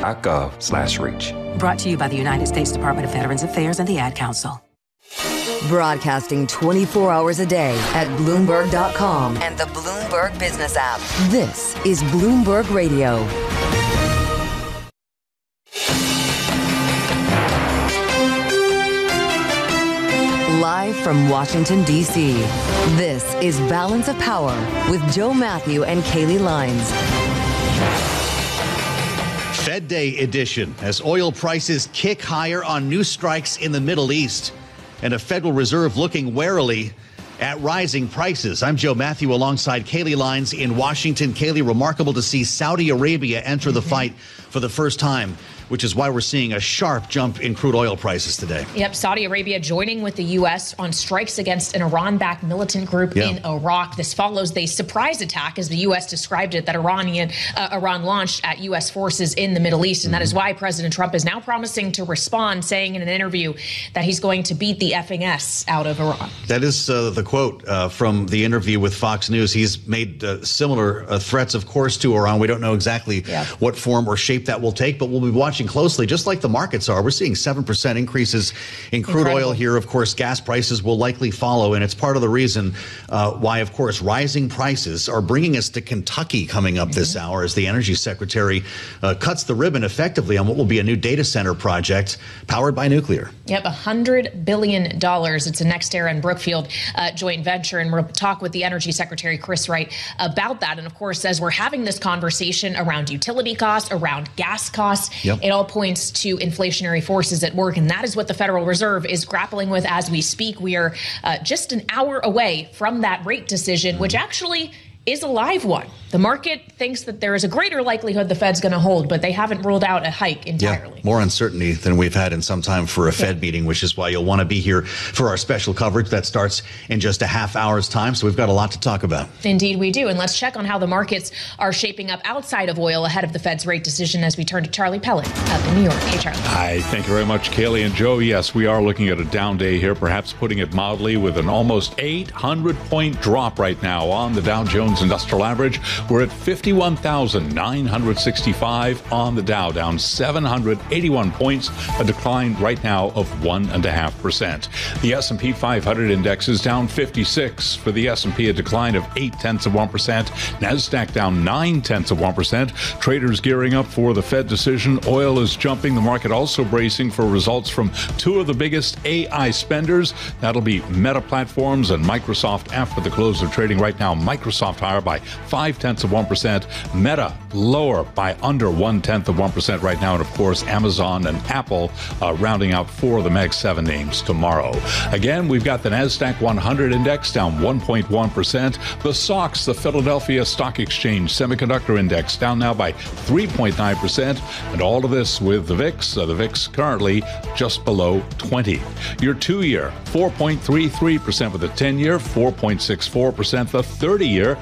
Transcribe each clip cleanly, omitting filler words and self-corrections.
bloomberg.gov/reach. Brought to you by the United States Department of Veterans Affairs and the Ad Council. Broadcasting 24 hours a day at Bloomberg.com and the Bloomberg Business app. This is Bloomberg Radio. Live from Washington, D.C., this is Balance of Power with Joe Matthew and Kaylee Lines. Fed Day edition as oil prices kick higher on new strikes in the Middle East and a Federal Reserve looking warily at rising prices. I'm Joe Matthew alongside Kaylee Lines in Washington. Kaylee, remarkable to see Saudi Arabia enter the fight for the first time, which is why we're seeing a sharp jump in crude oil prices today. Yep, Saudi Arabia joining with the U.S. on strikes against an Iran-backed militant group in Iraq. This follows the surprise attack, as the U.S. described it, that Iran launched at U.S. forces in the Middle East. And that is why President Trump is now promising to respond, saying in an interview that he's going to beat the effing S out of Iran. That is the quote from the interview with Fox News. He's made similar threats, of course, to Iran. We don't know exactly what form or shape that will take, but we'll be watching closely, just like the markets are. We're seeing 7% increases in crude oil here. Of course, gas prices will likely follow, and it's part of the reason why, of course, rising prices are bringing us to Kentucky coming up this hour as the Energy Secretary cuts the ribbon effectively on what will be a new data center project powered by nuclear. Yep, $100 billion. It's a NextEra and Brookfield joint venture, and we'll talk with the Energy Secretary, Chris Wright, about that. And of course, as we're having this conversation around utility costs, around gas costs, it all points to inflationary forces at work, and that is what the Federal Reserve is grappling with as we speak. We are just an hour away from that rate decision, which actually is a live one. The market thinks that there is a greater likelihood the Fed's going to hold, but they haven't ruled out a hike entirely. More uncertainty than we've had in some time for a Fed meeting, which is why you'll want to be here for our special coverage that starts in just a half hour's time. So we've got a lot to talk about. Indeed, we do. And let's check on how the markets are shaping up outside of oil ahead of the Fed's rate decision as we turn to Charlie Pellet up in New York. Hey, Charlie. Hi, thank you very much, Kaylee and Joe. Yes, we are looking at a down day here, perhaps putting it mildly, with an almost 800-point drop right now on the Dow Jones Industrial Average. We're at 51,965 on the Dow, down 781 points, a decline right now of 1.5%. The S&P 500 index is down 56. For the S&P, a decline of 0.8%. NASDAQ down 0.9%. Traders gearing up for the Fed decision. Oil is jumping. The market also bracing for results from two of the biggest AI spenders. That'll be Meta Platforms and Microsoft after the close of trading right now. Microsoft higher by 0.5%. Meta lower by under 0.1% right now. And of course, Amazon and Apple rounding out four of the Mag 7 names tomorrow. Again, we've got the NASDAQ 100 index down 1.1%. The SOX, the Philadelphia Stock Exchange Semiconductor Index, down now by 3.9%. And all of this with the VIX. The VIX currently just below 20. Your 2-year, 4.33%, with the 10-year, 4.64%, the 30-year,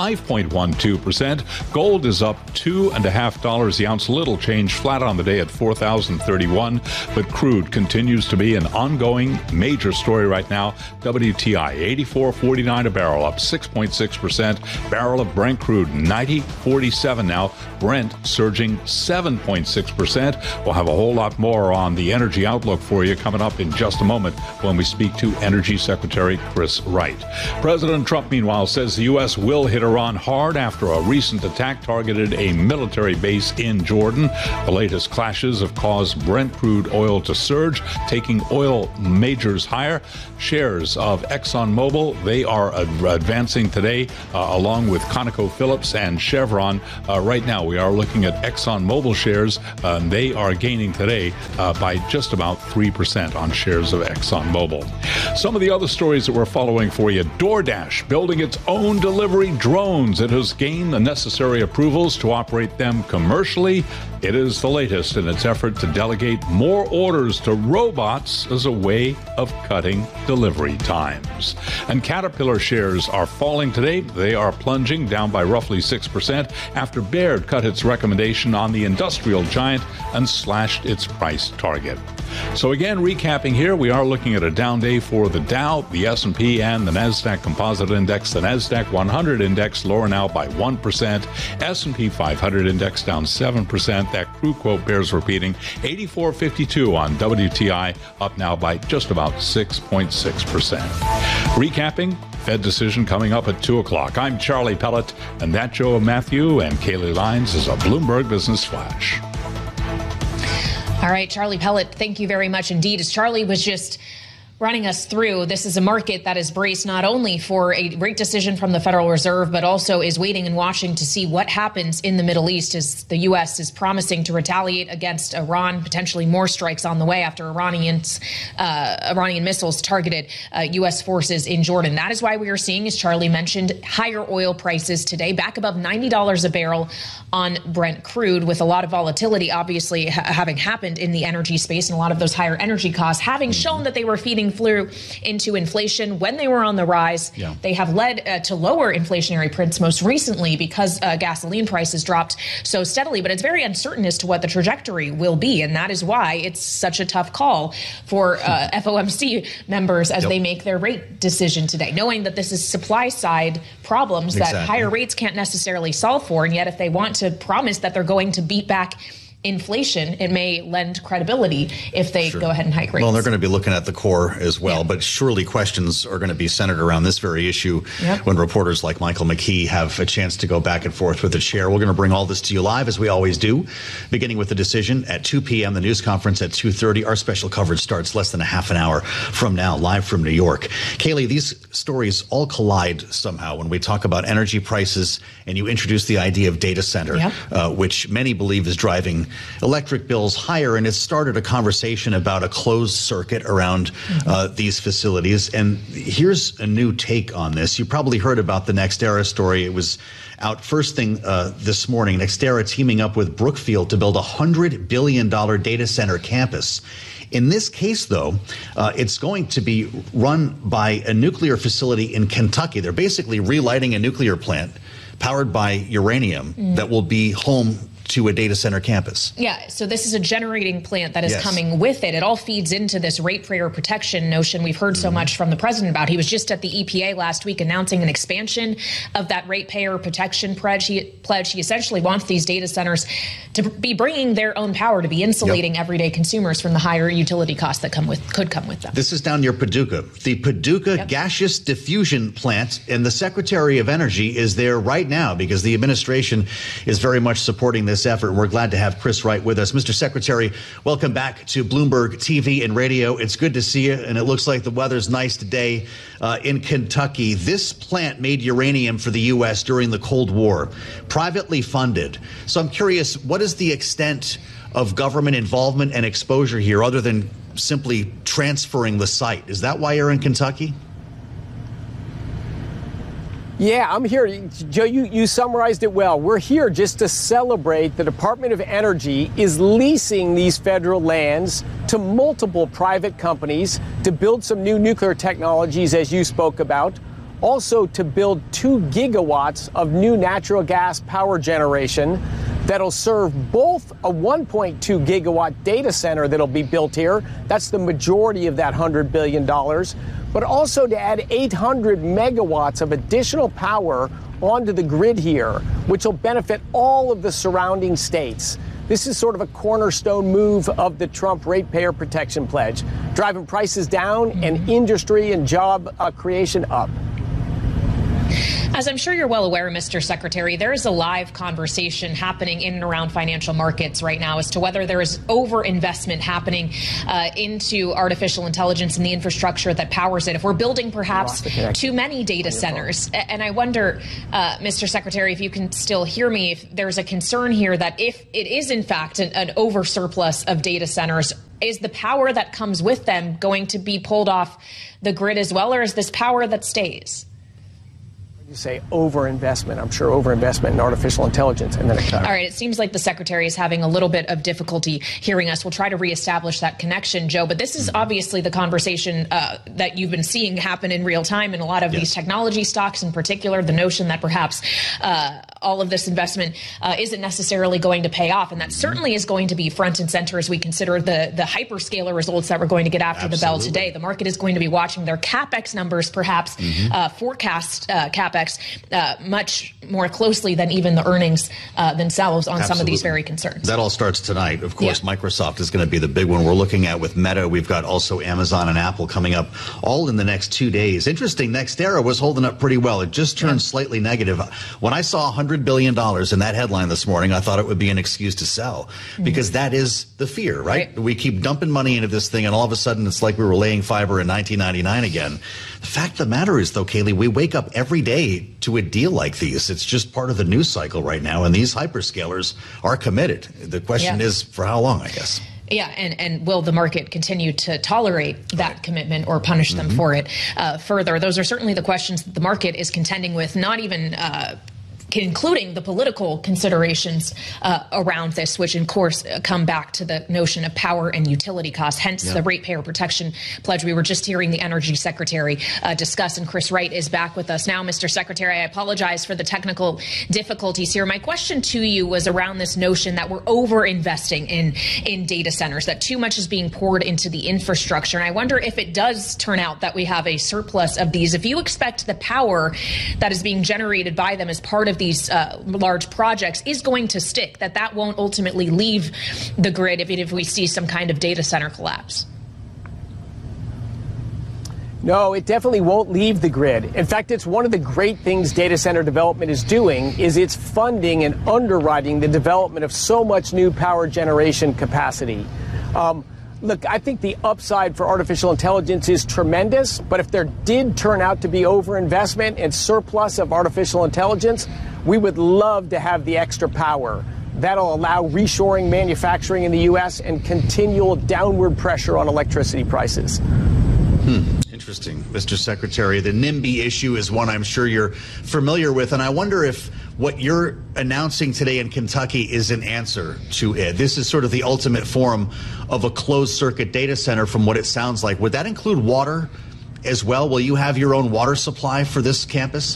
5.12%. Gold is up $2.50 the ounce, little change, flat on the day at $4,031. But crude continues to be an ongoing major story right now. WTI $84.49 a barrel, up 6.6%. Barrel of Brent crude $90.47 now. Brent surging 7.6%. We'll have a whole lot more on the energy outlook for you coming up in just a moment when we speak to Energy Secretary Chris Wright. President Trump, meanwhile, says the U.S. will hit Iran hard after a recent attack targeted a military base in Jordan. The latest clashes have caused Brent crude oil to surge, taking oil majors higher. Shares of ExxonMobil, they are advancing today, along with ConocoPhillips and Chevron. Right now, we are looking at ExxonMobil shares. They are gaining today by just about 3% on shares of ExxonMobil. Some of the other stories that we're following for you: DoorDash building its own delivery drones. It has gained the necessary approvals to operate them commercially. It is the latest in its effort to delegate more orders to robots as a way of cutting delivery times. And Caterpillar shares are falling today. They are plunging down by roughly 6% after Baird cut its recommendation on the industrial giant and slashed its price target. So again, recapping here, we are looking at a down day for the Dow, the S&P, and the NASDAQ Composite Index. The NASDAQ 100 Index lower now by 1%. S&P 500 Index down 7%. That crude quote bears repeating. 84.52 on WTI, up now by just about 6.6%. Recapping, Fed decision coming up at 2 o'clock. I'm Charlie Pellet, and that Joe Matthew and Kaylee Lines is a Bloomberg Business Flash. All right, Charlie Pellet, thank you very much indeed. As Charlie was just running us through, this is a market that is braced not only for a rate decision from the Federal Reserve, but also is waiting and watching to see what happens in the Middle East as the U.S. is promising to retaliate against Iran, potentially more strikes on the way after Iranian missiles targeted U.S. forces in Jordan. That is why we are seeing, as Charlie mentioned, higher oil prices today, back above $90 a barrel on Brent crude, with a lot of volatility obviously having happened in the energy space, and a lot of those higher energy costs having shown that they were feeding through into inflation when they were on the rise. Yeah. They have led to lower inflationary prints most recently because gasoline prices dropped so steadily. But it's very uncertain as to what the trajectory will be. And that is why it's such a tough call for FOMC members as they make their rate decision today, knowing that this is supply side problems that higher rates can't necessarily solve for. And yet if they want to promise that they're going to beat back inflation, it may lend credibility if they go ahead and hike rates. Well, they're going to be looking at the core as well, but surely questions are going to be centered around this very issue when reporters like Michael McKee have a chance to go back and forth with the chair. We're going to bring all this to you live, as we always do, beginning with the decision at 2 p.m., the news conference at 2:30. Our special coverage starts less than a half an hour from now, live from New York. Kaylee, these stories all collide somehow when we talk about energy prices, and you introduce the idea of data center, which many believe is driving electric bills higher, and it started a conversation about a closed circuit around these facilities. And here's a new take on this. You probably heard about the NextEra story. It was out first thing this morning. NextEra teaming up with Brookfield to build a $100 billion data center campus. In this case, though, it's going to be run by a nuclear facility in Kentucky. They're basically relighting a nuclear plant powered by uranium that will be home to a data center campus. Yeah, so this is a generating plant that is coming with it. It all feeds into this ratepayer protection notion we've heard so much from the president about. He was just at the EPA last week announcing an expansion of that ratepayer protection pledge. He essentially wants these data centers to be bringing their own power, to be insulating everyday consumers from the higher utility costs that could come with them. This is down near Paducah. The Paducah gaseous diffusion plant, and the Secretary of Energy is there right now because the administration is very much supporting this effort. We're glad to have Chris Wright with us. Mr. Secretary, welcome back to Bloomberg TV and radio. It's good to see you, and it looks like the weather's nice today in Kentucky. This plant made uranium for the U.S. during the Cold War, privately funded. So I'm curious, what is the extent of government involvement and exposure here other than simply transferring the site? Is that why you're in Kentucky? Yeah, I'm here. Joe, you summarized it well. We're here just to celebrate the Department of Energy is leasing these federal lands to multiple private companies to build some new nuclear technologies, as you spoke about. Also to build 2 gigawatts of new natural gas power generation that'll serve both a 1.2 gigawatt data center that'll be built here. That's the majority of that $100 billion. But also to add 800 megawatts of additional power onto the grid here, which will benefit all of the surrounding states. This is sort of a cornerstone move of the Trump ratepayer protection pledge, driving prices down and industry and job creation up. As I'm sure you're well aware, Mr. Secretary, there is a live conversation happening in and around financial markets right now as to whether there is overinvestment happening into artificial intelligence and the infrastructure that powers it. If we're building perhaps too many data centers. And I wonder, Mr. Secretary, if you can still hear me, if there's a concern here that if it is in fact an oversurplus of data centers, is the power that comes with them going to be pulled off the grid as well, or is this power that stays? You say overinvestment. I'm sure overinvestment in artificial intelligence, and then it cut. All right. It seems like the secretary is having a little bit of difficulty hearing us. We'll try to reestablish that connection, Joe. But this is obviously the conversation that you've been seeing happen in real time in a lot of these technology stocks, in particular. The notion that perhaps all of this investment isn't necessarily going to pay off, and that certainly is going to be front and center as we consider the hyperscaler results that we're going to get after the bell today. The market is going to be watching their capex numbers, perhaps forecast capex much more closely than even the earnings themselves on some of these very concerns. That all starts tonight. Of course, Microsoft is going to be the big one we're looking at with Meta. We've got also Amazon and Apple coming up all in the next 2 days. Interesting, NextEra was holding up pretty well. It just turned slightly negative. When I saw $100 billion in that headline this morning, I thought it would be an excuse to sell because that is the fear, right? We keep dumping money into this thing and all of a sudden it's like we were laying fiber in 1999 again. The fact of the matter is, though, Kaylee, we wake up every day to a deal like these. It's just part of the news cycle right now, and these hyperscalers are committed. The question is, for how long, I guess? Yeah, and will the market continue to tolerate that commitment or punish them for it further? Those are certainly the questions that the market is contending with, not even including the political considerations around this, which, of course, come back to the notion of power and utility costs, hence the ratepayer protection pledge we were just hearing the Energy Secretary discuss. And Chris Wright is back with us now. Mr. Secretary, I apologize for the technical difficulties here. My question to you was around this notion that we're over-investing in data centers, that too much is being poured into the infrastructure. And I wonder if it does turn out that we have a surplus of these, if you expect the power that is being generated by them as part of these large projects is going to stick, that won't ultimately leave the grid if we see some kind of data center collapse. No, it definitely won't leave the grid. In fact, it's one of the great things data center development is doing is it's funding and underwriting the development of so much new power generation capacity. Look, I think the upside for artificial intelligence is tremendous, but if there did turn out to be overinvestment and surplus of artificial intelligence, we would love to have the extra power. That'll allow reshoring manufacturing in the U.S. and continual downward pressure on electricity prices. Interesting, Mr. Secretary. The NIMBY issue is one I'm sure you're familiar with, and I wonder if what you're announcing today in Kentucky is an answer to it. This is sort of the ultimate form of a closed-circuit data center from what it sounds like. Would that include water as well? Will you have your own water supply for this campus?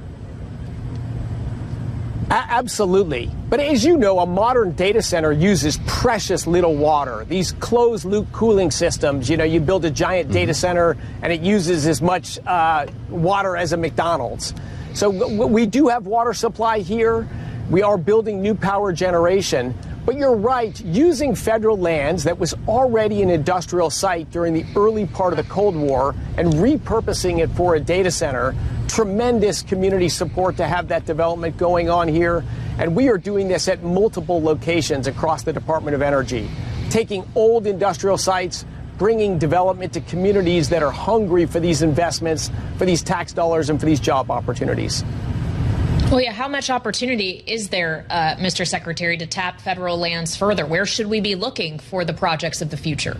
Absolutely. But as you know, a modern data center uses precious little water. These closed-loop cooling systems, you build a giant data center and it uses as much water as a McDonald's. So we do have water supply here. We are building new power generation. But you're right, using federal lands that was already an industrial site during the early part of the Cold War and repurposing it for a data center, tremendous community support to have that development going on here. And we are doing this at multiple locations across the Department of Energy, taking old industrial sites, bringing development to communities that are hungry for these investments, for these tax dollars, and for these job opportunities. Well, yeah, how much opportunity is there, Mr. Secretary, to tap federal lands further? Where should we be looking for the projects of the future?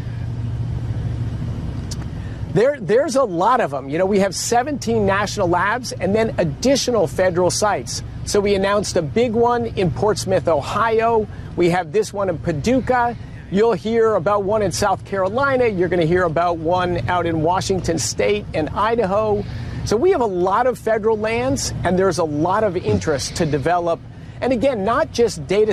There's a lot of them. We have 17 national labs and then additional federal sites. So we announced a big one in Portsmouth, Ohio. We have this one in Paducah. You'll hear about one in South Carolina. You're going to hear about one out in Washington State and Idaho. So we have a lot of federal lands, and there's a lot of interest to develop. And again, not just data